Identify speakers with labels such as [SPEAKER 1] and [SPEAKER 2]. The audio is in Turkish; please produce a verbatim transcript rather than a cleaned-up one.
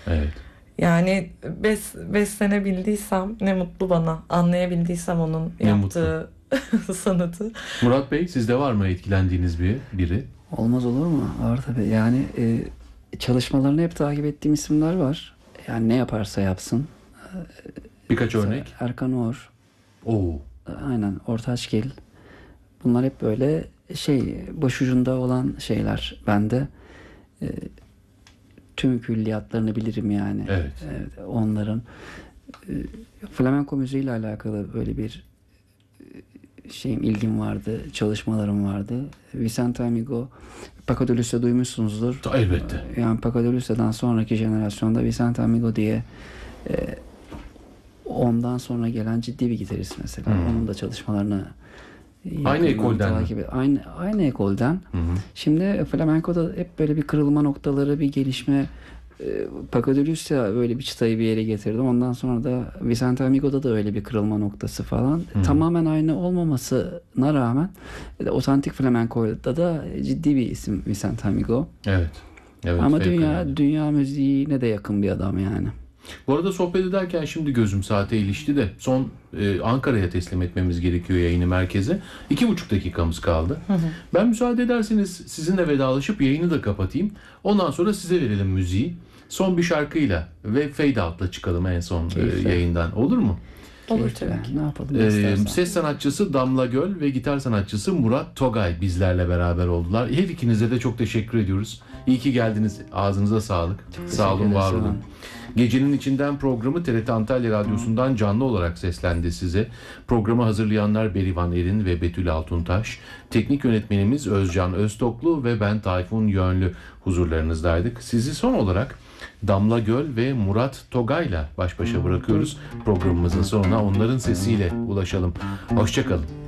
[SPEAKER 1] Evet.
[SPEAKER 2] Yani bes, beslenebildiysem ne mutlu bana. Anlayabildiysem onun
[SPEAKER 1] Ne
[SPEAKER 2] yaptığı sanatı.
[SPEAKER 1] Murat Bey, sizde var mı etkilendiğiniz bir biri?
[SPEAKER 3] Olmaz olur mu? Var tabii. Yani e, çalışmalarını hep takip ettiğim isimler var. Yani ne yaparsa yapsın.
[SPEAKER 1] Birkaç örnek.
[SPEAKER 3] Erkan Oğur.
[SPEAKER 1] Oo.
[SPEAKER 3] Aynen. Ortaçgil. Bunlar hep böyle şey, başucunda olan şeyler bende. E, tüm külliyatlarını bilirim yani.
[SPEAKER 1] Evet.
[SPEAKER 3] Evet, onların e, flamenko müziğiyle alakalı böyle bir e, şeyim, ilgim vardı, çalışmalarım vardı. Vicente Amigo, Paco de Lucia duymuşsunuzdur.
[SPEAKER 1] Elbette.
[SPEAKER 3] Yani Paco de Lucia'dan sonraki jenerasyonda Vicente Amigo diye e, ondan sonra gelen ciddi bir gitarist mesela. Hmm. Onun da çalışmalarını
[SPEAKER 1] aynı ekolden
[SPEAKER 3] takip et. Aynı aynı ekolden.
[SPEAKER 1] Hı hı.
[SPEAKER 3] Şimdi flamenko'da hep böyle bir kırılma noktaları, bir gelişme. E, Paco de Lucia böyle bir çıtayı bir yere getirdi. Ondan sonra da Vicente Amigo'da da öyle bir kırılma noktası falan. Hı. Tamamen aynı olmamasına rağmen e, otantik flamenko'da da ciddi bir isim Vicente Amigo.
[SPEAKER 1] Evet. Evet.
[SPEAKER 3] Ama dünya önemli. Dünya müziğine de yakın bir adam yani.
[SPEAKER 1] Bu arada sohbet ederken şimdi gözüm saate ilişti de son e, Ankara'ya teslim etmemiz gerekiyor yayını merkeze. İki buçuk dakikamız kaldı. Hı hı. Ben müsaade ederseniz sizinle vedalaşıp yayını da kapatayım. Ondan sonra size verelim müziği. Son bir şarkıyla ve fade out'la çıkalım en son e, yayından. Olur mu?
[SPEAKER 2] Olur tabii ki.
[SPEAKER 3] Ne yapalım?
[SPEAKER 1] Ee, ses sanatçısı Damla Göl ve gitar sanatçısı Murat Togay bizlerle beraber oldular. Her ikinize de çok teşekkür ediyoruz. İyi ki geldiniz. Ağzınıza sağlık. Sağ olun, var olun. Gecenin içinden programı T R T Antalya Radyosu'ndan canlı olarak seslendi size. Programı hazırlayanlar Berivan Erin ve Betül Altuntaş. Teknik yönetmenimiz Özcan Öztoklu ve ben Tayfun Yönlü huzurlarınızdaydık. Sizi son olarak Damla Göl ve Murat Togay'la baş başa bırakıyoruz. Programımızın sonuna onların sesiyle ulaşalım. Hoşça kalın.